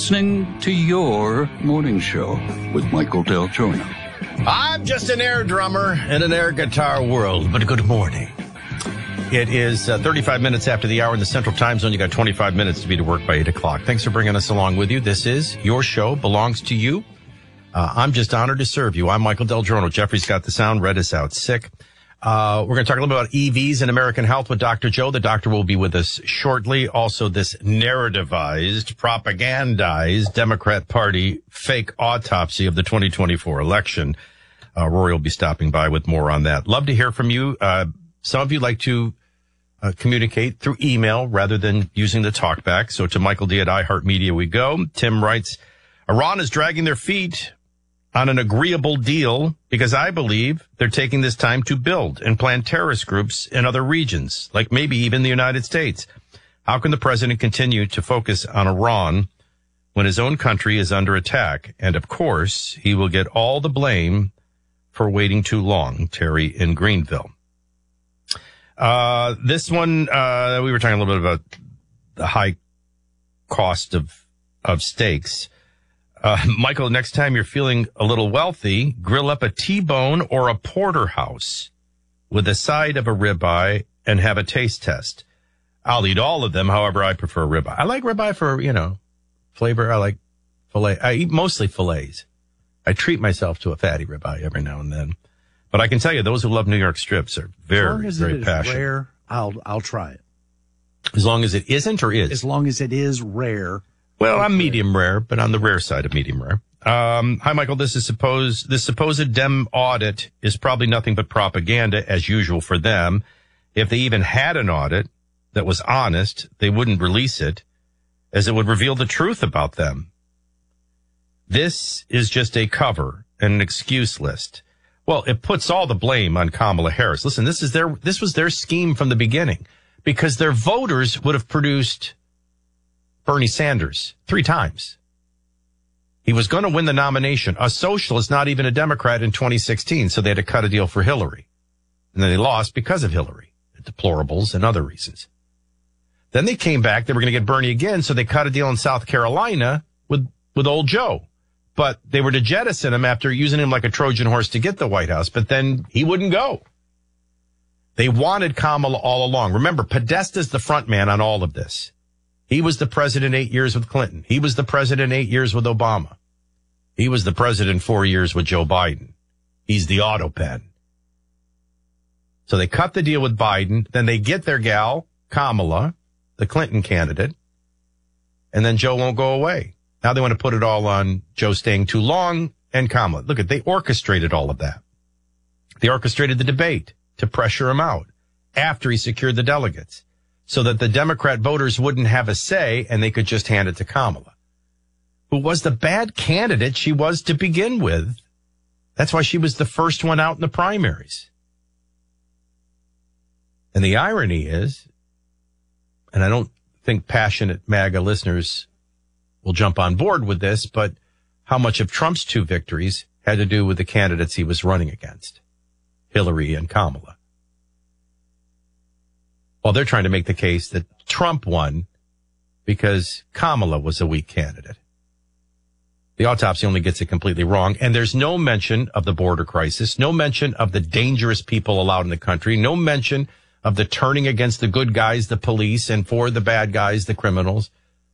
Listening to your morning show with Michael Del Giorno. I'm just an air drummer in an air guitar world, but good morning. It is 35 minutes after the hour in the Central Time Zone. You got 25 minutes to be to work by 8 o'clock. Thanks for bringing us along with you. This is your show, belongs to you. I'm just honored to serve you. I'm Michael Del Giorno. Jeffrey's got the sound. Red is out sick. We're going to talk a little bit about EVs and American health with Dr. Joe. The doctor will be with us shortly. Also, this narrativized, propagandized Democrat Party fake autopsy of the 2024 election. Rory will be stopping by with more on that. Love to hear from you. Some of you like to communicate through email rather than using the talkback. So to Michael D at iHeartMedia we go. Tim writes, Iran is dragging their feet on an agreeable deal because I believe they're taking this time to build and plan terrorist groups in other regions, like maybe even the United States. How can the president continue to focus on Iran when his own country is under attack? And of course, he will get all the blame for waiting too long. Terry in Greenville. This one, we were talking a little bit about the high cost of steaks. Michael, next time you're feeling a little wealthy, grill up a T-bone or a porterhouse with a side of a ribeye and have a taste test. I'll eat all of them. However, I prefer ribeye. I like ribeye for, flavor. I like filet. I eat mostly fillets. I treat myself to a fatty ribeye every now and then. But I can tell you, those who love New York strips are very, very passionate. Rare, I'll try it. As long as it isn't or is? As long as it is rare. Well, I'm medium rare, but on the rare side of medium rare. Hi, Michael. This supposed Dem audit is probably nothing but propaganda, as usual for them. If they even had an audit that was honest, they wouldn't release it, as it would reveal the truth about them. This is just a cover and an excuse list. Well, it puts all the blame on Kamala Harris. Listen, this was their scheme from the beginning, because their voters would have produced Bernie Sanders 3 times. He was going to win the nomination. A socialist, not even a Democrat, in 2016. So they had to cut a deal for Hillary. And then they lost because of Hillary, the deplorables and other reasons. Then they came back. They were going to get Bernie again. So they cut a deal in South Carolina with old Joe. But they were to jettison him after using him like a Trojan horse to get the White House. But then he wouldn't go. They wanted Kamala all along. Remember, Podesta's the front man on all of this. He was the president 8 years with Clinton. He was the president 8 years with Obama. He was the president 4 years with Joe Biden. He's the auto pen. So they cut the deal with Biden. Then they get their gal, Kamala, the Clinton candidate. And then Joe won't go away. Now they want to put it all on Joe staying too long and Kamala. Look, they orchestrated all of that. They orchestrated the debate to pressure him out after he secured the delegates, so that the Democrat voters wouldn't have a say and they could just hand it to Kamala, who was the bad candidate she was to begin with. That's why she was the first one out in the primaries. And the irony is, and I don't think passionate MAGA listeners will jump on board with this, but how much of Trump's 2 victories had to do with the candidates he was running against, Hillary and Kamala. Well, they're trying to make the case that Trump won because Kamala was a weak candidate. The autopsy only gets it completely wrong. And there's no mention of the border crisis, no mention of the dangerous people allowed in the country, no mention of the turning against the good guys, the police, and for the bad guys, the criminals.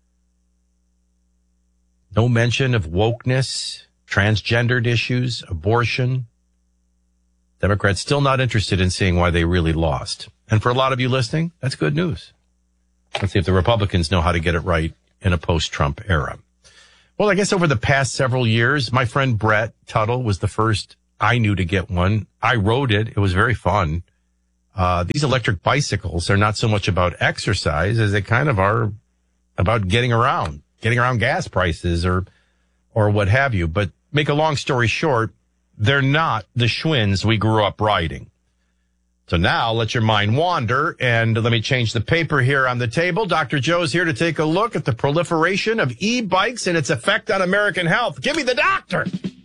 No mention of wokeness, transgendered issues, abortion. Democrats still not interested in seeing why they really lost. And for a lot of you listening, that's good news. Let's see if the Republicans know how to get it right in a post-Trump era. Well, I guess over the past several years, my friend Brett Tuttle was the first I knew to get one. I rode it. It was very fun. These electric bicycles are not so much about exercise as they kind of are about getting around gas prices or what have you. But make a long story short, they're not the Schwinns we grew up riding. So now let your mind wander, and let me change the paper here on the table. Dr. Joe's here to take a look at the proliferation of e-bikes and its effect on American health. Give me the doctor.